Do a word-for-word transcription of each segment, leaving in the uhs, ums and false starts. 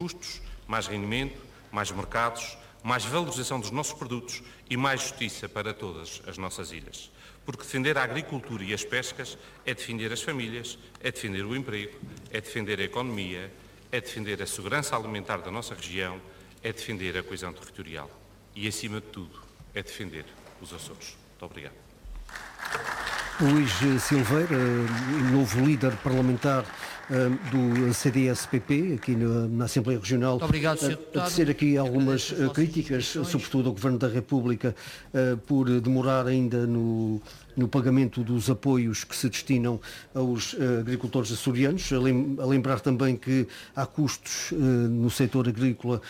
custos, mais rendimento, mais mercados, mais valorização dos nossos produtos e mais justiça para todas as nossas ilhas. Porque defender a agricultura e as pescas é defender as famílias, é defender o emprego, é defender a economia, é defender a segurança alimentar da nossa região, é defender a coesão territorial e, acima de tudo, é defender os Açores. Muito obrigado. Luís Silveira, novo líder parlamentar do C D S P P, aqui na Assembleia Regional. Muito obrigado, senhor Deputado. A tecer aqui algumas críticas, sobretudo ao Governo da República, por demorar ainda no, no pagamento dos apoios que se destinam aos agricultores açorianos. A lembrar também que há custos no setor agrícola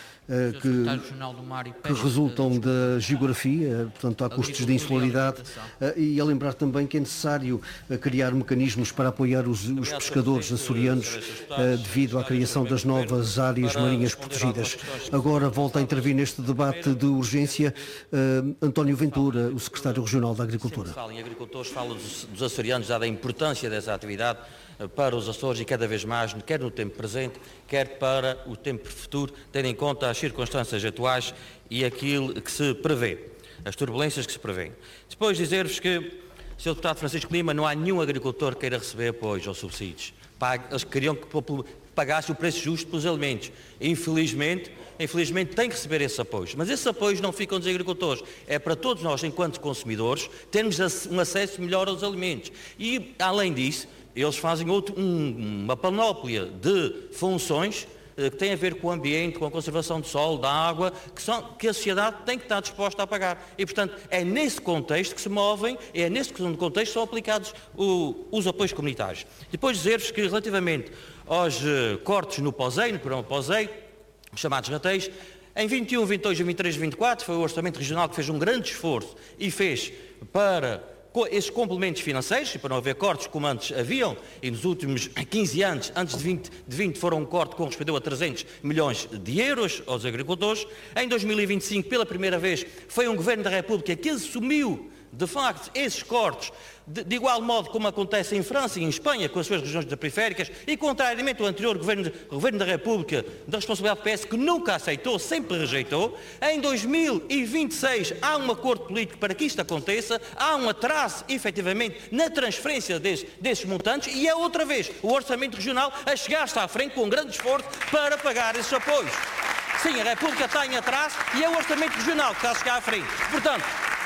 que, que resultam da geografia, portanto há custos de insularidade, e a lembrar também que é necessário criar mecanismos para apoiar os, os pescadores açorianos devido à criação das novas áreas marinhas protegidas. Agora volta a intervir neste debate de urgência António Ventura, o secretário regional da Agricultura. Sempre falo em agricultores, falo dos, dos açorianos, dada a importância dessa atividade para os Açores e cada vez mais, quer no tempo presente, quer para o tempo futuro, tendo em conta as circunstâncias atuais e aquilo que se prevê, as turbulências que se prevêem. Depois dizer-vos que, senhor Deputado Francisco Lima, não há nenhum agricultor que queira receber apoios ou subsídios. Eles queriam que pagasse o preço justo pelos alimentos. Infelizmente, infelizmente tem que receber esses apoios. Mas esses apoios não ficam dos agricultores. É para todos nós, enquanto consumidores, termos um acesso melhor aos alimentos. E, além disso, eles fazem outro, um, uma panóplia de funções que têm a ver com o ambiente, com a conservação do solo, da água, que, são, que a sociedade tem que estar disposta a pagar. E, portanto, é nesse contexto que se movem, é nesse contexto que são aplicados o, os apoios comunitários. Depois dizer-vos que, relativamente aos uh, cortes no POSEI, no programa POSEI, chamados rateis, em vinte e um, vinte e dois, vinte e três e vinte e quatro foi o Orçamento Regional que fez um grande esforço e fez para esses complementos financeiros, e para não haver cortes como antes haviam, e nos últimos quinze anos, antes de vinte, de vinte foram um corte que correspondeu a trezentos milhões de euros aos agricultores. Em dois mil e vinte e cinco, pela primeira vez, foi um Governo da República que assumiu, de facto, esses cortes, de, de igual modo como acontece em França e em Espanha, com as suas regiões periféricas, e contrariamente ao anterior Governo, Governo da República, da responsabilidade do P S, que nunca aceitou, sempre rejeitou. Em dois mil e vinte e seis há um acordo político para que isto aconteça, há um atraso, efetivamente, na transferência desse, desses montantes, e é outra vez o Orçamento Regional a chegar-se à frente com um grande esforço para pagar esses apoios. Sim, a República está em atraso e é o Orçamento Regional que está a chegar à frente. Portanto,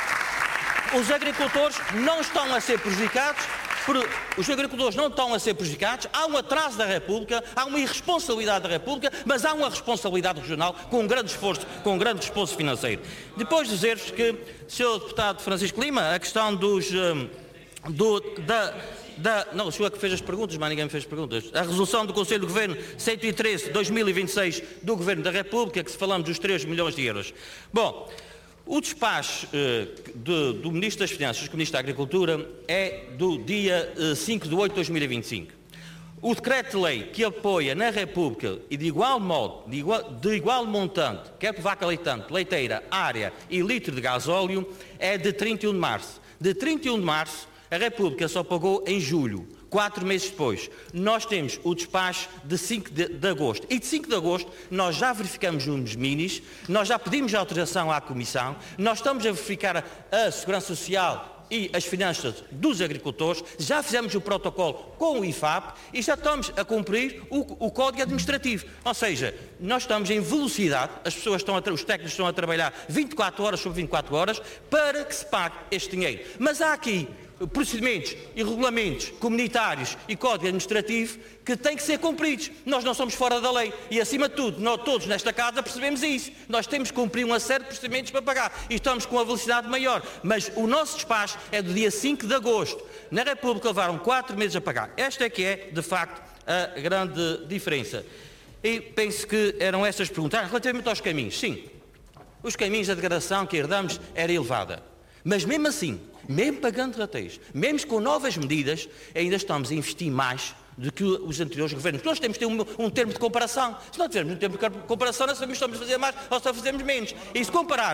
os agricultores não estão a ser prejudicados, os agricultores não estão a ser prejudicados, há um atraso da República, há uma irresponsabilidade da República, mas há uma responsabilidade regional com um grande esforço, com um grande esforço financeiro. Depois dizer-vos que, senhor Deputado Francisco Lima, a questão dos... Do, da, da, não, o senhor é que fez as perguntas, mas ninguém me fez perguntas. A resolução do Conselho do Governo cento e treze de dois mil e vinte e seis do Governo da República, que se falamos dos três milhões de euros. Bom, o despacho uh, de, do Ministro das Finanças, do Ministro da Agricultura, é do dia uh, cinco de oito de dois mil e vinte e cinco. O decreto-lei que apoia na República e de igual modo, de igual, de igual montante, quer por vaca leitante, leiteira, área e litro de gasóleo, é de trinta e um de março. De trinta e um de março, a República só pagou em julho, quatro meses depois. Nós temos o despacho de cinco de, de agosto. E de cinco de agosto nós já verificamos nos minis, nós já pedimos autorização à Comissão, nós estamos a verificar a, a Segurança Social e as finanças dos agricultores, já fizemos o protocolo com o I F A P e já estamos a cumprir o, o Código Administrativo. Ou seja, nós estamos em velocidade, as pessoas estão a, os técnicos estão a trabalhar vinte e quatro horas sobre vinte e quatro horas para que se pague este dinheiro. Mas há aqui procedimentos e regulamentos comunitários e código administrativo que têm que ser cumpridos. Nós não somos fora da lei e, acima de tudo, nós todos nesta casa percebemos isso. Nós temos que cumprir uma série de procedimentos para pagar e estamos com uma velocidade maior. Mas o nosso despacho é do dia cinco de agosto. Na República levaram quatro meses a pagar. Esta é que é, de facto, a grande diferença. E penso que eram essas perguntas. Relativamente aos caminhos, sim, os caminhos da degradação que herdamos era elevada. Mas mesmo assim, mesmo pagando rateios, mesmo com novas medidas, ainda estamos a investir mais do que os anteriores governos. Nós temos que ter um, um termo de comparação. Se não tivermos um termo de comparação, nós sabemos se estamos a fazer mais ou se fazemos menos. E se compararmos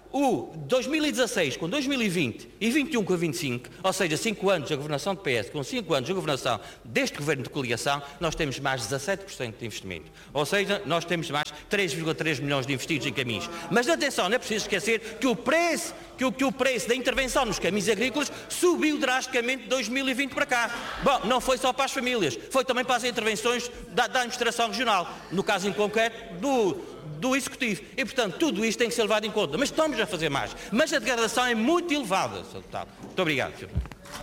o dois mil e dezasseis com dois mil e vinte e vinte e um com vinte e cinco, ou seja, cinco anos da governação do P S com cinco anos da governação deste governo de coligação, nós temos mais dezassete por cento de investimento. Ou seja, nós temos mais três vírgula três milhões de investidos em caminhos. Mas atenção, não é preciso esquecer que o preço, que o, que o preço da intervenção nos caminhos agrícolas subiu drasticamente de dois mil e vinte para cá. Bom, não foi só para as famílias, foi também para as intervenções da, da administração regional, no caso em concreto do do Executivo. E, portanto, tudo isto tem que ser levado em conta. Mas estamos a fazer mais. Mas a degradação é muito elevada, senhor Deputado. Muito obrigado, senhor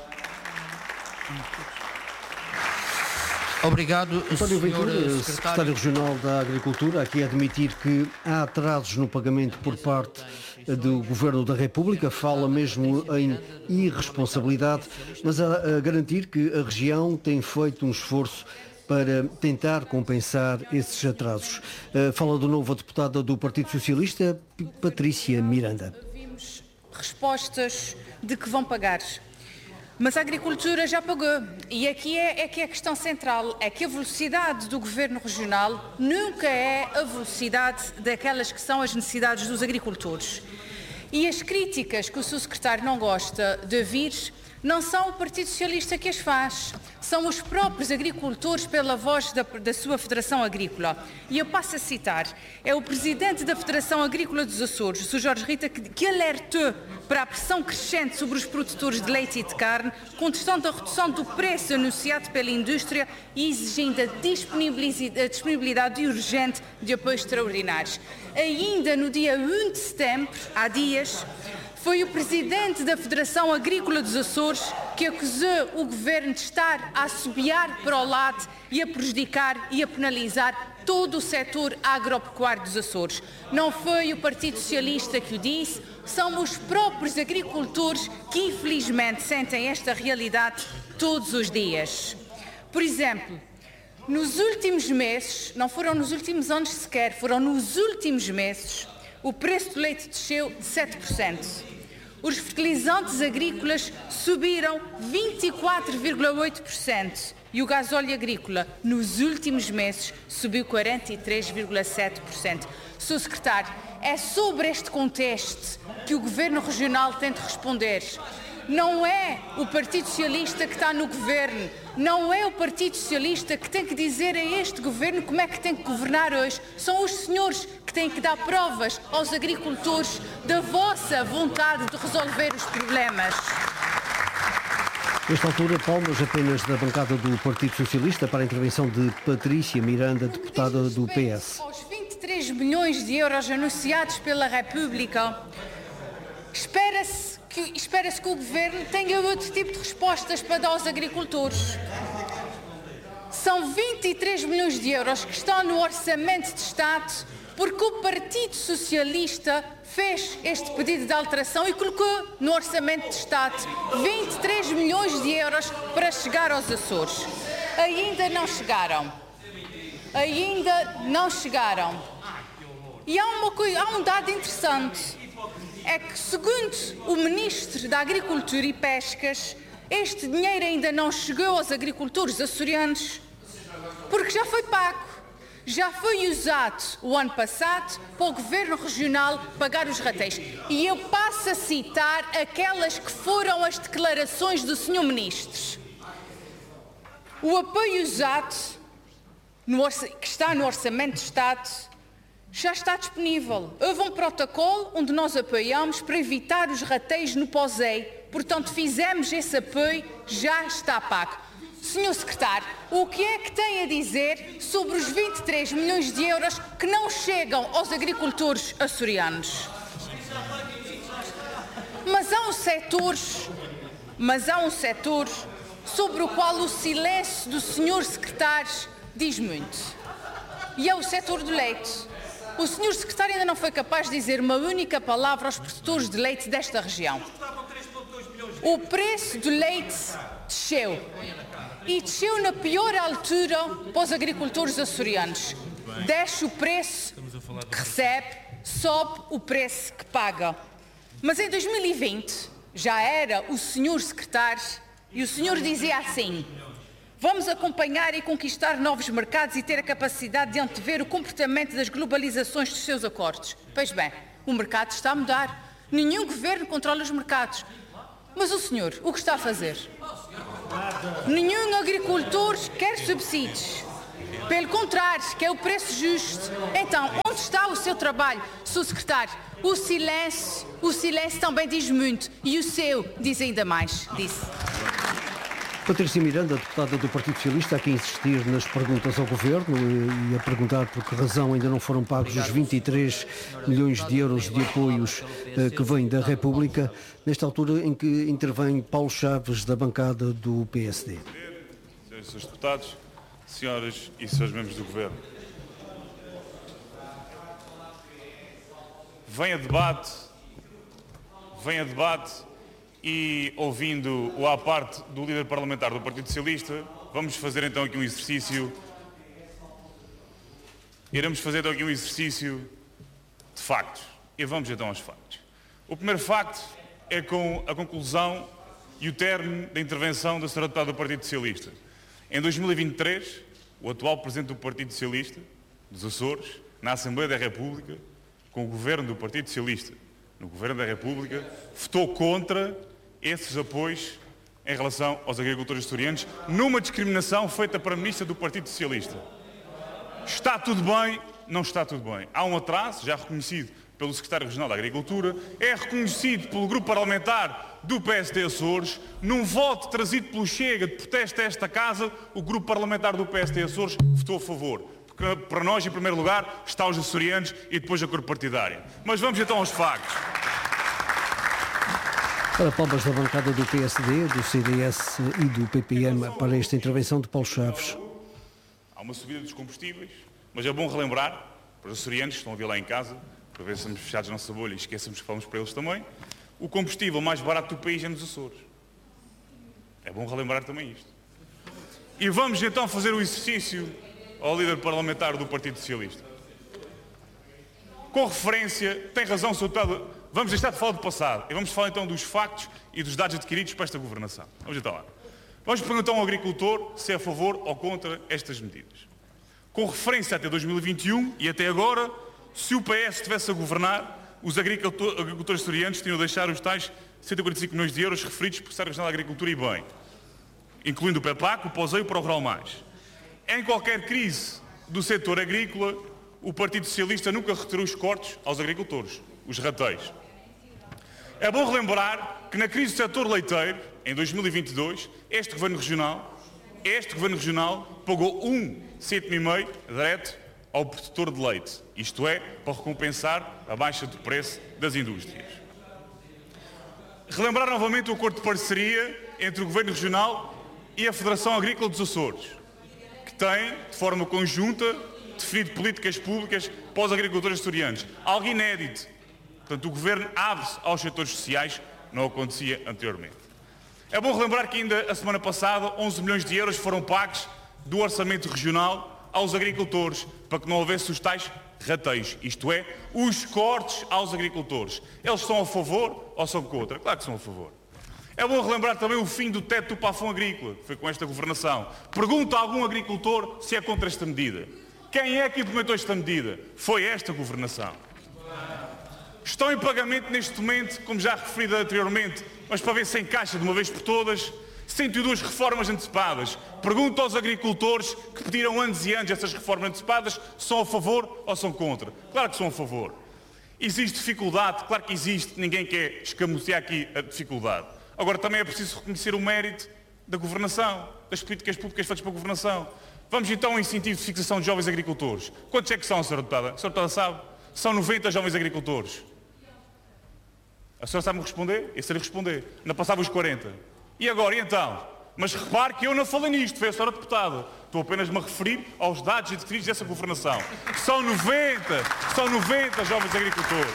Obrigado, António Ventura, senhor Secretário Regional da Agricultura, aqui a admitir que há atrasos no pagamento por parte do Governo da República, fala mesmo em irresponsabilidade, mas a, a garantir que a região tem feito um esforço para tentar compensar esses atrasos. Uh, fala de novo a deputada do Partido Socialista, Patrícia Miranda. Vimos respostas de que vão pagar, mas a agricultura já pagou. E aqui é, é que é a questão central, é que a velocidade do Governo Regional nunca é a velocidade daquelas que são as necessidades dos agricultores. E as críticas que o seu secretário não gosta de ouvir não são o Partido Socialista que as faz, são os próprios agricultores pela voz da, da sua Federação Agrícola. E eu passo a citar, é o Presidente da Federação Agrícola dos Açores, o senhor Jorge Rita, que, que alertou para a pressão crescente sobre os produtores de leite e de carne, contestando a redução do preço anunciado pela indústria e exigindo a disponibilidade, a disponibilidade urgente de apoios extraordinários. Ainda no dia um de setembro, há dias, foi o Presidente da Federação Agrícola dos Açores que acusou o Governo de estar a assobiar para o lado e a prejudicar e a penalizar todo o setor agropecuário dos Açores. Não foi o Partido Socialista que o disse, são os próprios agricultores que infelizmente sentem esta realidade todos os dias. Por exemplo, nos últimos meses, não foram nos últimos anos sequer, foram nos últimos meses, o preço do leite desceu de sete por cento. Os fertilizantes agrícolas subiram vinte e quatro vírgula oito por cento e o gasóleo agrícola, nos últimos meses, subiu quarenta e três vírgula sete por cento. senhor Secretário, é sobre este contexto que o Governo Regional tem de responder. Não é o Partido Socialista que está no Governo, não é o Partido Socialista que tem que dizer a este Governo como é que tem que governar hoje. São os senhores que têm que dar provas aos agricultores da vossa vontade de resolver os problemas. Nesta altura, palmas apenas da bancada do Partido Socialista para a intervenção de Patrícia Miranda, deputada do P S. Aos vinte e três milhões de euros anunciados pela República, espera-se que, espera-se que o Governo tenha outro tipo de respostas para dar aos agricultores. São vinte e três milhões de euros que estão no Orçamento de Estado porque o Partido Socialista fez este pedido de alteração e colocou no Orçamento de Estado vinte e três milhões de euros para chegar aos Açores. Ainda não chegaram. Ainda não chegaram. E há, uma coisa, há um dado interessante. É que, segundo o Ministro da Agricultura e Pescas, este dinheiro ainda não chegou aos agricultores açorianos porque já foi pago. Já foi usado o ano passado para o Governo Regional pagar os ratéis. E eu passo a citar aquelas que foram as declarações do senhor Ministro. O apoio usado, no que está no Orçamento de Estado, já está disponível. Houve um protocolo onde nós apoiamos para evitar os rateios no POSEI. Portanto, fizemos esse apoio, já está pago. senhor Secretário, o que é que tem a dizer sobre os vinte e três milhões de euros que não chegam aos agricultores açorianos? Mas há um setor, mas há um setor sobre o qual o silêncio do senhor Secretário diz muito. E é o setor do leite. O senhor Secretário ainda não foi capaz de dizer uma única palavra aos produtores de leite desta região. O preço do leite desceu. E desceu na pior altura para os agricultores açorianos. Desce o preço que recebe, sobe o preço que paga. Mas em dois mil e vinte já era o senhor Secretário e o senhor dizia assim: vamos acompanhar e conquistar novos mercados e ter a capacidade de antever o comportamento das globalizações dos seus acordos. Pois bem, o mercado está a mudar. Nenhum governo controla os mercados. Mas o senhor, o que está a fazer? Nenhum agricultor quer subsídios. Pelo contrário, quer o preço justo. Então, onde está o seu trabalho, senhor secretário? O silêncio, o silêncio também diz muito. E o seu diz ainda mais, disse. Patrícia Miranda, deputada do Partido Socialista, aqui a insistir nas perguntas ao Governo e a perguntar por que razão ainda não foram pagos os vinte e três milhões de euros de apoios que vêm da República, nesta altura em que intervém Paulo Chaves, da bancada do P S D. Senhores e senhores deputados, senhoras e senhores membros do Governo, vem a debate, vem a debate e, ouvindo o à parte do líder parlamentar do Partido Socialista, vamos fazer então aqui um exercício, iremos fazer então aqui um exercício de factos. E vamos então aos factos. O primeiro facto é com a conclusão e o término da intervenção da senhora deputada do Partido Socialista. Em dois mil e vinte e três, o atual Presidente do Partido Socialista, dos Açores, na Assembleia da República, com o Governo do Partido Socialista, no Governo da República, votou contra esses apoios em relação aos agricultores açorianos, numa discriminação feita para a Ministra do Partido Socialista. Está tudo bem? Não está tudo bem. Há um atraso, já reconhecido pelo Secretário Regional da Agricultura, é reconhecido pelo Grupo Parlamentar do P S D Açores, num voto trazido pelo Chega de protesto a esta Casa, o Grupo Parlamentar do P S D Açores votou a favor. Porque para nós, em primeiro lugar, está os açorianos e depois a cor partidária. Mas vamos então aos factos. Para palmas da bancada do P S D, do C D S e do P P M para esta intervenção de Paulo Chaves. Há uma subida dos combustíveis, mas é bom relembrar, para os açorianos que estão a ver lá em casa, para ver se estamos fechados na nossa bolha e esquecemos que falamos para eles também, o combustível mais barato do país é nos Açores. É bom relembrar também isto. E vamos então fazer o exercício ao líder parlamentar do Partido Socialista. Com referência, tem razão, senhor deputado, vamos deixar de falar do passado e vamos falar então dos factos e dos dados adquiridos para esta governação. Vamos então lá. Vamos perguntar ao agricultor se é a favor ou contra estas medidas. Com referência até dois mil e vinte e um e até agora, se o P S estivesse a governar, os agricultor, agricultores açorianos tinham de deixar os tais cento e quarenta e cinco milhões de euros referidos por Secretário Regional da Agricultura e Bem, incluindo o PEPAC, o POSEI e o Pro Rural Mais. Em qualquer crise do setor agrícola, o Partido Socialista nunca retirou os cortes aos agricultores, os rateios. É bom relembrar que na crise do setor leiteiro, em dois mil e vinte e dois, este Governo Regional, este Governo Regional pagou um cêntimo e meio direto ao produtor de leite, isto é, para recompensar a baixa de preço das indústrias. Relembrar novamente o acordo de parceria entre o Governo Regional e a Federação Agrícola dos Açores, que tem, de forma conjunta, definido políticas públicas para os agricultores açorianos. Algo inédito. Portanto, o Governo abre-se aos setores sociais, não acontecia anteriormente. É bom relembrar que ainda a semana passada onze milhões de euros foram pagos do orçamento regional aos agricultores, para que não houvesse os tais rateios, isto é, os cortes aos agricultores. Eles são a favor ou são contra? Claro que são a favor. É bom relembrar também o fim do teto do plafond agrícola, que foi com esta governação. Pergunta a algum agricultor se é contra esta medida. Quem é que implementou esta medida? Foi esta governação. Estão em pagamento neste momento, como já referido anteriormente, mas para ver se encaixa de uma vez por todas, cento e duas reformas antecipadas. Pergunto aos agricultores que pediram anos e anos essas reformas antecipadas, são a favor ou são contra? Claro que são a favor. Existe dificuldade? Claro que existe, ninguém quer escamotear aqui a dificuldade. Agora também é preciso reconhecer o mérito da governação, das políticas públicas feitas para a governação. Vamos então ao incentivo de fixação de jovens agricultores. Quantos é que são, senhora deputada? A senhora deputada sabe? São noventa jovens agricultores. A senhora sabe-me responder? Eu sei-lhe responder. Não passava os quarenta. E agora, e então? Mas repare que eu não falei nisto, foi a senhora deputada. Estou apenas a me referir aos dados adquiridos dessa governação. São noventa, são noventa jovens agricultores.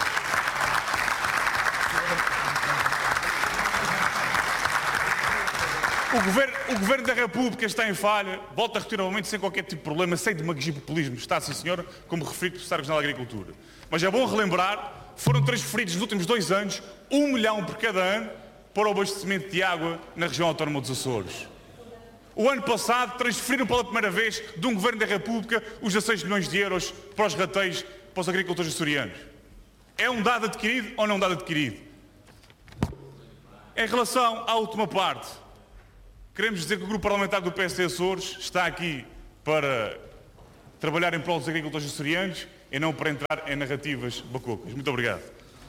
O governo, o governo da República está em falha, volta a repetir novamente sem qualquer tipo de problema, sem demagogia e populismo. Está, sim senhora, como referido pelo Secretário Regional da Agricultura. Mas é bom relembrar, foram transferidos nos últimos dois anos, um milhão por cada ano, para o abastecimento de água na região autónoma dos Açores. O ano passado transferiram pela primeira vez de um Governo da República os dezasseis milhões de euros para os rateios, para os agricultores açorianos. É um dado adquirido ou não um dado adquirido? Em relação à última parte, queremos dizer que o Grupo Parlamentar do P S D Açores está aqui para trabalhar em prol dos agricultores açorianos e não para entrar em narrativas bacocas. Muito obrigado.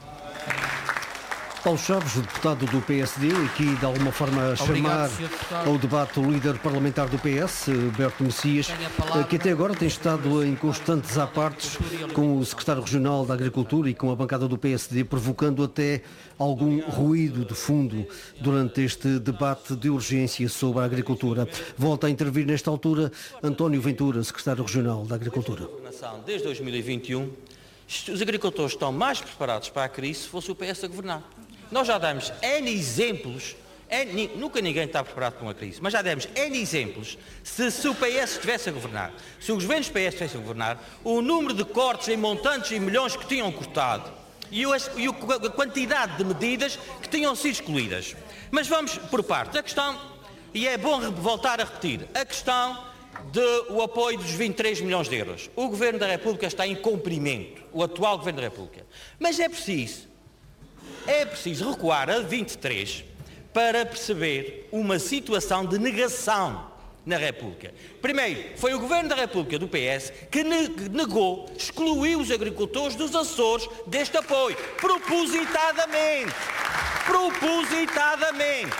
Paulo Chaves, deputado do P S D, aqui de alguma forma a chamar ao debate o líder parlamentar do P S, Berto Messias, que até agora tem estado em constantes apartes com o secretário regional da Agricultura e com a bancada do P S D, provocando até algum ruído de fundo durante este debate de urgência sobre a agricultura. Volta a intervir nesta altura António Ventura, secretário regional da Agricultura. Desde dois mil e vinte e um, os agricultores estão mais preparados para a crise se fosse o P S a governar. Nós já damos N exemplos, N, nunca ninguém está preparado para uma crise, mas já demos N exemplos, se, se o P S estivesse a governar, se os governos do P S estivessem a governar, o número de cortes em montantes e milhões que tinham cortado e, o, e a quantidade de medidas que tinham sido excluídas. Mas vamos por partes. A questão, e é bom voltar a repetir, a questão do apoio dos vinte e três milhões de euros. O Governo da República está em cumprimento, o atual Governo da República. Mas é preciso É preciso recuar a vinte e três para perceber uma situação de negação na República. Primeiro, foi o Governo da República do P S que negou, excluiu os agricultores dos Açores deste apoio, propositadamente. Propositadamente.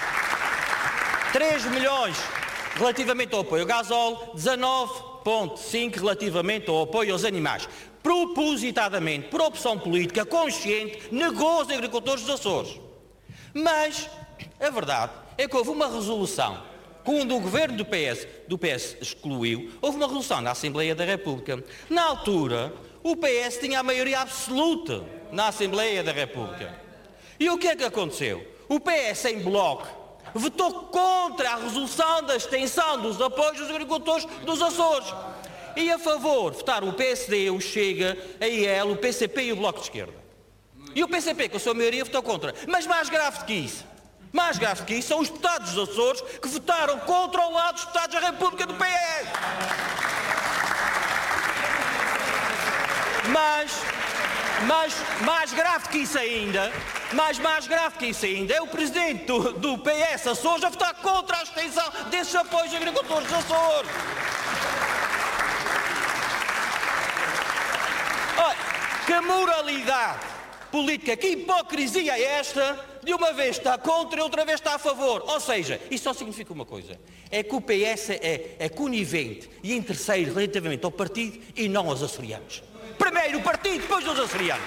três milhões relativamente ao apoio ao gasóleo, dezanove vírgula cinco relativamente ao apoio aos animais. Propositadamente, por opção política consciente, negou aos agricultores dos Açores. Mas a verdade é que houve uma resolução, quando o governo do P S, do P S excluiu, houve uma resolução na Assembleia da República. Na altura, o P S tinha a maioria absoluta na Assembleia da República. E o que é que aconteceu? O P S em bloco votou contra a resolução da extensão dos apoios dos agricultores dos Açores. E a favor votaram o P S D, o Chega, a I L, o P C P e o Bloco de Esquerda. E o P C P, com a sua maioria, votou contra. Mas mais grave do que isso, mais grave do que isso, são os deputados dos Açores que votaram contra o lado dos deputados da República do P S. Mas, mas mais grave do que isso ainda, mas mais grave que isso ainda, é o presidente do, do P S Açores a votar contra a extensão desses apoios aos agricultores dos Açores. Que moralidade política, que hipocrisia é esta, de uma vez está contra e outra vez está a favor. Ou seja, isso só significa uma coisa, é que o P S é, é conivente e interesseiro relativamente ao partido e não aos açorianos. Primeiro o partido, depois os açorianos.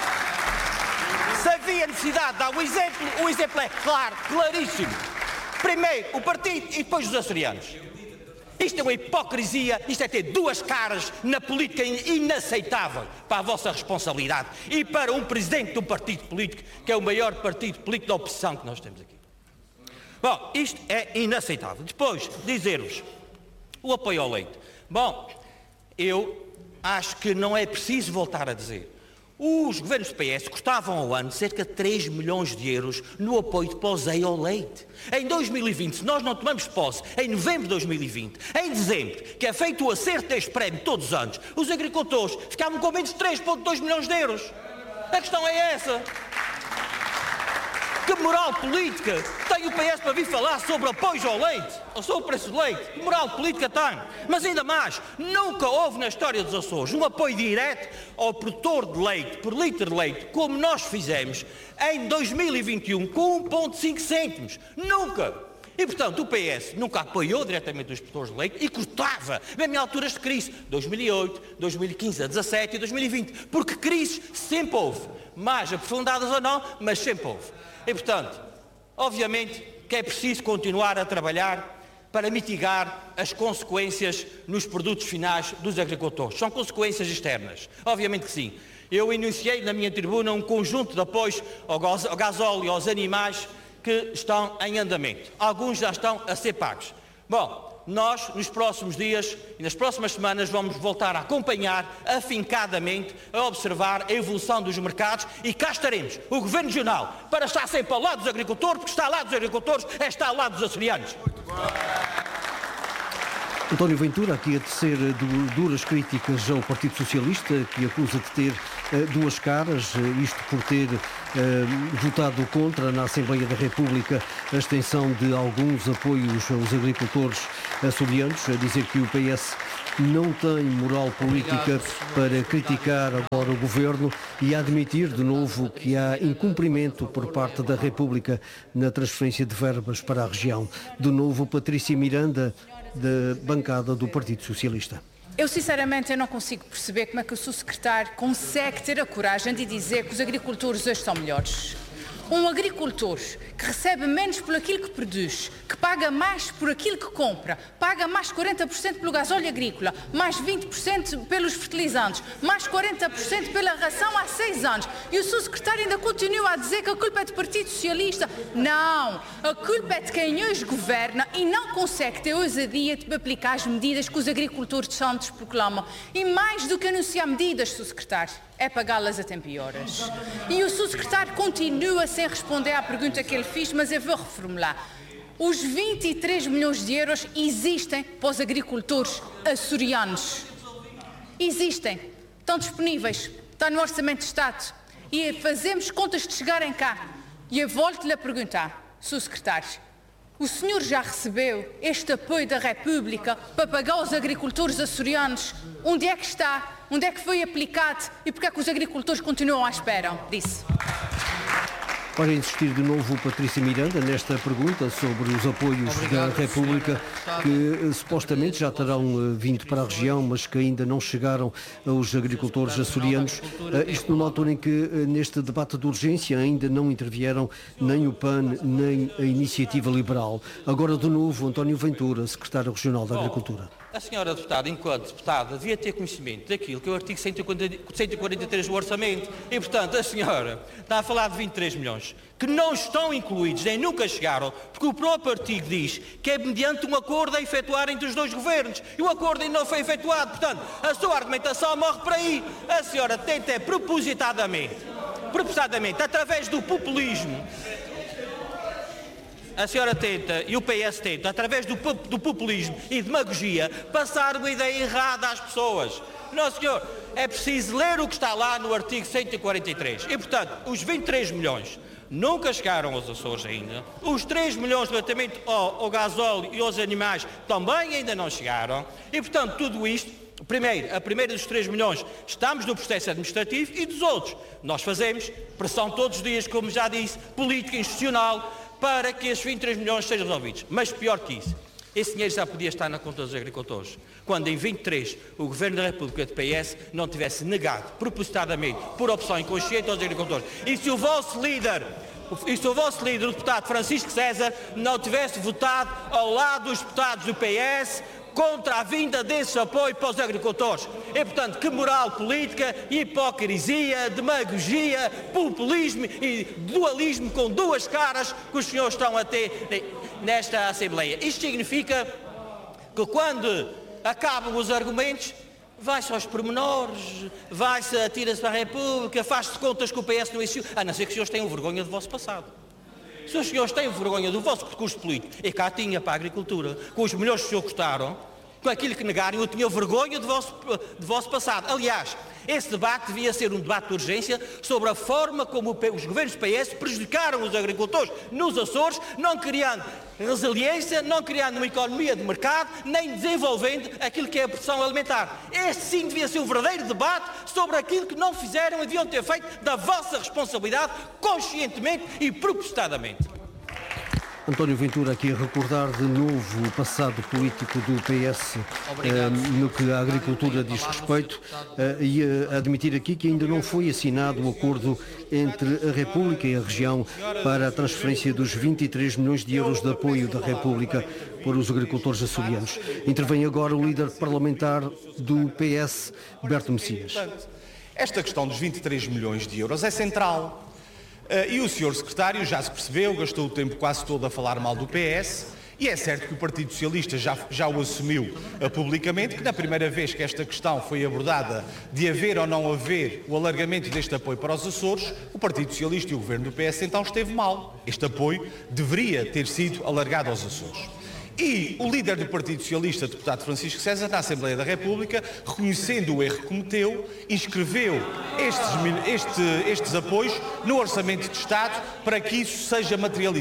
Se havia necessidade de dar o exemplo, o exemplo é claro, claríssimo. Primeiro o partido e depois os açorianos. Isto é uma hipocrisia, isto é ter duas caras na política inaceitável para a vossa responsabilidade e para um presidente de um partido político, que é o maior partido político da oposição que nós temos aqui. Bom, isto é inaceitável. Depois, dizer-vos, o apoio ao leite. Bom, eu acho que não é preciso voltar a dizer. Os governos do P S cortavam ao ano cerca de três milhões de euros no apoio de POSEI ao leite. Em dois mil e vinte, se nós não tomamos posse, em novembro de dois mil e vinte, em dezembro, que é feito o acerto deste prémio todos os anos, os agricultores ficavam com menos de três vírgula dois milhões de euros. A questão é essa. Que moral política tem o P S para vir falar sobre apoio ao leite, ou sobre o preço do leite? Que moral política tem? Mas ainda mais, nunca houve na história dos Açores um apoio direto ao produtor de leite, por litro de leite, como nós fizemos em dois mil e vinte e um, com um vírgula cinco cêntimos. Nunca! E, portanto, o P S nunca apoiou diretamente os produtores de leite e cortava, mesmo em alturas de crise, dois mil e oito, dois mil e quinze, dezassete e dois mil e vinte, porque crises sempre houve, mais aprofundadas ou não, mas sempre houve. E, portanto, obviamente que é preciso continuar a trabalhar para mitigar as consequências nos produtos finais dos agricultores. São consequências externas, obviamente que sim. Eu iniciei na minha tribuna um conjunto de apoios ao gasóleo e aos animais que estão em andamento. Alguns já estão a ser pagos. Bom, nós, nos próximos dias e nas próximas semanas, vamos voltar a acompanhar afincadamente, a observar a evolução dos mercados e cá estaremos, o Governo Regional, para estar sempre ao lado dos agricultores, porque está ao lado dos agricultores, é estar ao lado dos açorianos. António Ventura, aqui a tecer duras críticas ao Partido Socialista, que acusa de ter duas caras, isto por ter votado contra na Assembleia da República a extensão de alguns apoios aos agricultores açorianos, a dizer que o P S não tem moral política para criticar agora o Governo e a admitir de novo que há incumprimento por parte da República na transferência de verbas para a região. De novo, Patrícia Miranda, da bancada do Partido Socialista. Eu, sinceramente, eu não consigo perceber como é que o seu secretário consegue ter a coragem de dizer que os agricultores hoje são melhores. Um agricultor que recebe menos por aquilo que produz, que paga mais por aquilo que compra, paga mais quarenta por cento pelo gasóleo agrícola, mais vinte por cento pelos fertilizantes, mais quarenta por cento pela ração há seis anos. E o seu secretário ainda continua a dizer que a culpa é do Partido Socialista. Não, a culpa é de quem hoje governa e não consegue ter ousadia de aplicar as medidas que os agricultores de Santos proclamam. E mais do que anunciar medidas, seu secretário, é pagá-las a tempo e horas. E o seu secretário continua sem responder à pergunta que ele fez, mas eu vou reformular. Os vinte e três milhões de euros existem para os agricultores açorianos. Existem. Estão disponíveis. Está no Orçamento de Estado. E fazemos contas de chegarem cá. E eu volto-lhe a perguntar, seu secretário, o senhor já recebeu este apoio da República para pagar aos agricultores açorianos? Onde é que está? Onde é que foi aplicado? E porquê é que os agricultores continuam à espera disso? Para insistir de novo Patrícia Miranda nesta pergunta sobre os apoios Obrigado, da República que eh, supostamente já terão eh, vindo para a região, mas que ainda não chegaram aos agricultores açorianos. Eh, isto numa altura em que eh, neste debate de urgência ainda não intervieram nem o P A N nem a Iniciativa Liberal. Agora de novo António Ventura, secretário regional da Agricultura. A senhora deputada, enquanto deputada, devia ter conhecimento daquilo que é o artigo cento e quarenta e três do Orçamento. E, portanto, a senhora está a falar de vinte e três milhões, que não estão incluídos, nem nunca chegaram, porque o próprio artigo diz que é mediante um acordo a efetuar entre os dois governos. E o acordo ainda não foi efetuado. Portanto, a sua argumentação morre por aí. A senhora tenta, é, propositadamente, propositadamente, através do populismo, a senhora tenta, e o P S tenta, através do, do populismo e demagogia, passar uma ideia errada às pessoas. Não, senhor, é preciso ler o que está lá no artigo cento e quarenta e três. E, portanto, os vinte e três milhões nunca chegaram aos Açores ainda. Os três milhões de relativamente ao, ao gasóleo e aos animais também ainda não chegaram. E, portanto, tudo isto, primeiro, a primeira dos três milhões, estamos no processo administrativo, e dos outros, nós fazemos pressão todos os dias, como já disse, política, institucional, para que esses vinte e três milhões sejam resolvidos. Mas pior que isso, esse dinheiro já podia estar na conta dos agricultores, quando em vinte e três o Governo da República de P S não tivesse negado, propositadamente, por opção inconsciente, aos agricultores. E se o vosso líder, e se o vosso líder, o deputado Francisco César, não tivesse votado ao lado dos deputados do P S, contra a vinda desse apoio para os agricultores. E, portanto, que moral política, hipocrisia, demagogia, populismo e dualismo com duas caras que os senhores estão a ter nesta Assembleia. Isto significa que quando acabam os argumentos, vai-se aos pormenores, vai-se, atira-se para a República, faz-se contas que o P S não existiu, a não ser que os senhores tenham vergonha do vosso passado. Se os senhores têm vergonha do vosso percurso político, e cá tinha para a agricultura, com os melhores que os senhores gostaram, com aquilo que negarem, eu tinha vergonha do vosso, do vosso passado. Aliás, esse debate devia ser um debate de urgência sobre a forma como os governos do P S prejudicaram os agricultores nos Açores, não criando resiliência, não criando uma economia de mercado, nem desenvolvendo aquilo que é a produção alimentar. Este sim devia ser o verdadeiro debate sobre aquilo que não fizeram e deviam ter feito da vossa responsabilidade, conscientemente e propositadamente. António Ventura aqui a recordar de novo o passado político do P S eh, no que a agricultura diz respeito eh, e a admitir aqui que ainda não foi assinado o acordo entre a República e a região para a transferência dos vinte e três milhões de euros de apoio da República para os agricultores açorianos. Intervém agora o líder parlamentar do P S, Berto Messias. Esta questão dos vinte e três milhões de euros é central. Uh, e o senhor secretário já se percebeu, gastou o tempo quase todo a falar mal do P S, e é certo que o Partido Socialista já, já o assumiu uh, publicamente, que na primeira vez que esta questão foi abordada de haver ou não haver o alargamento deste apoio para os Açores, o Partido Socialista e o Governo do P S então esteve mal. Este apoio deveria ter sido alargado aos Açores. E o líder do Partido Socialista, deputado Francisco César, na Assembleia da República, reconhecendo o erro que cometeu, inscreveu estes, este, estes apoios no Orçamento de Estado para que isso seja materializado.